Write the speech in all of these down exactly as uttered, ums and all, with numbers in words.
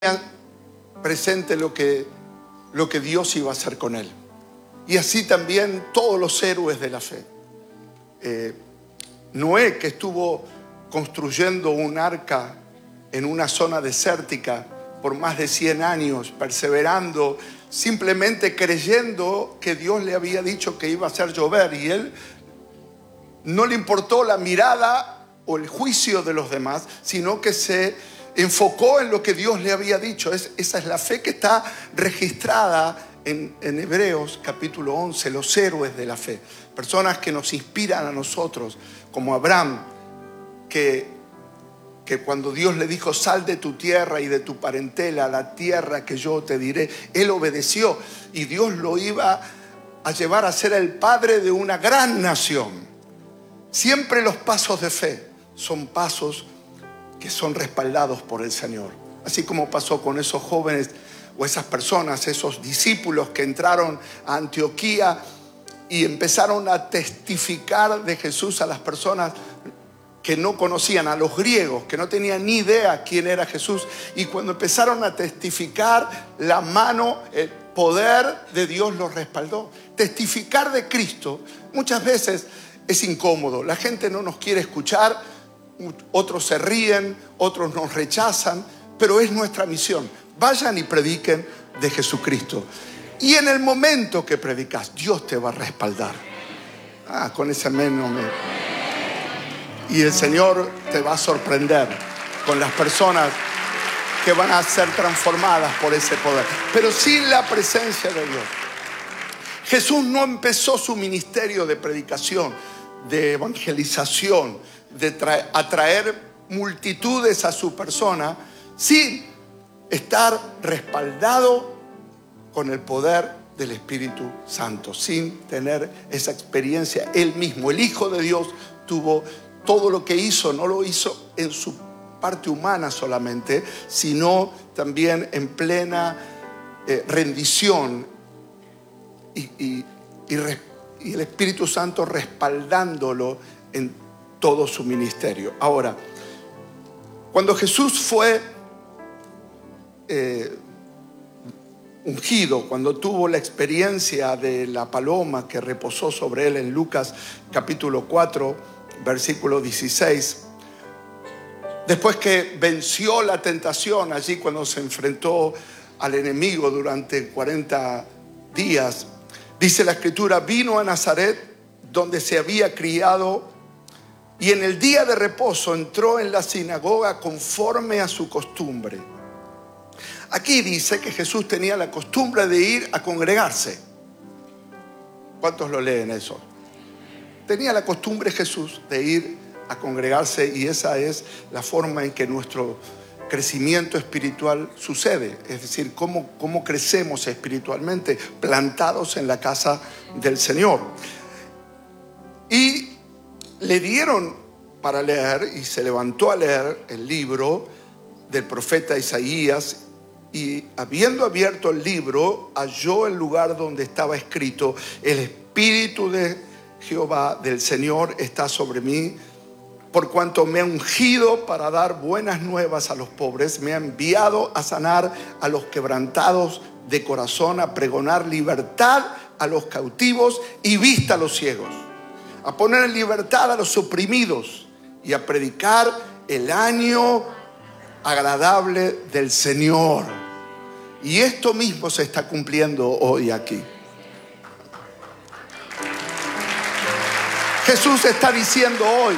presente lo que, lo que Dios iba a hacer con él. Y así también todos los héroes de la fe. Eh, Noé, que estuvo construyendo un arca en una zona desértica por más de cien años, perseverando, simplemente creyendo que Dios le había dicho que iba a hacer llover, y él no le importó la mirada o el juicio de los demás, sino que se enfocó en lo que Dios le había dicho. Es, esa es la fe que está registrada en, en Hebreos capítulo once, los héroes de la fe. Personas que nos inspiran a nosotros, como Abraham, que, que cuando Dios le dijo: sal de tu tierra y de tu parentela a la tierra que yo te diré, él obedeció, y Dios lo iba a llevar a ser el padre de una gran nación. Siempre los pasos de fe son pasos que son respaldados por el Señor. Así como pasó con esos jóvenes o esas personas, esos discípulos que entraron a Antioquía y empezaron a testificar de Jesús a las personas que no conocían, a los griegos, que no tenían ni idea quién era Jesús. Y cuando empezaron a testificar, la mano, el poder de Dios los respaldó. Testificar de Cristo muchas veces es incómodo. La gente no nos quiere escuchar, otros se ríen, otros nos rechazan, pero es nuestra misión. Vayan y prediquen de Jesucristo. Y en el momento que predicas, Dios te va a respaldar. Ah, con ese amén no me... Y el Señor te va a sorprender con las personas que van a ser transformadas por ese poder, pero sin la presencia de Dios. Jesús no empezó su ministerio de predicación, de evangelización, de traer, atraer multitudes a su persona, sin estar respaldado con el poder del Espíritu Santo, sin tener esa experiencia él mismo. El Hijo de Dios tuvo todo lo que hizo, no lo hizo en su parte humana solamente, sino también en plena eh, rendición y, y, y, res, y el Espíritu Santo respaldándolo en todo su ministerio. Ahora, cuando Jesús fue eh, ungido, cuando tuvo la experiencia de la paloma que reposó sobre él en Lucas capítulo cuatro, versículo dieciséis, después que venció la tentación allí cuando se enfrentó al enemigo durante cuarenta días, dice la Escritura: vino a Nazaret, donde se había criado, y en el día de reposo entró en la sinagoga conforme a su costumbre. Aquí dice que Jesús tenía la costumbre de ir a congregarse. ¿Cuántos lo leen eso? Tenía la costumbre Jesús de ir a congregarse, y esa es la forma en que nuestro crecimiento espiritual sucede. Es decir, cómo, cómo crecemos espiritualmente, plantados en la casa del Señor. Y le dieron para leer, y se levantó a leer el libro del profeta Isaías, y habiendo abierto el libro, halló el lugar donde estaba escrito: el Espíritu de Jehová del Señor está sobre mí, por cuanto me ha ungido para dar buenas nuevas a los pobres, me ha enviado a sanar a los quebrantados de corazón, a pregonar libertad a los cautivos y vista a los ciegos, a poner en libertad a los oprimidos y a predicar el año agradable del Señor. Y esto mismo se está cumpliendo hoy aquí. Jesús está diciendo hoy: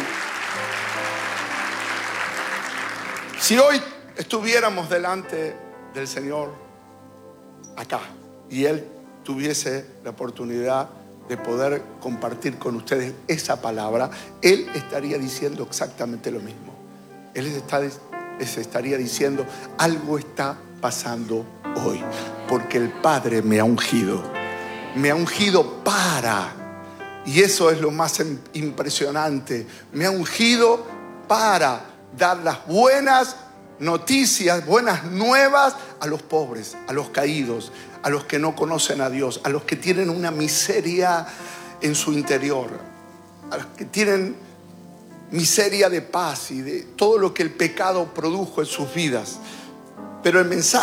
si hoy estuviéramos delante del Señor acá y Él tuviese la oportunidad de poder compartir con ustedes esa palabra, Él estaría diciendo exactamente lo mismo. Él está, les estaría diciendo: algo está pasando hoy, porque el Padre me ha ungido, me ha ungido para, y eso es lo más impresionante, me ha ungido para dar las buenas noticias, buenas nuevas a los pobres, a los caídos, a los que no conocen a Dios, a los que tienen una miseria en su interior, a los que tienen miseria de paz y de todo lo que el pecado produjo en sus vidas. Pero el mensaje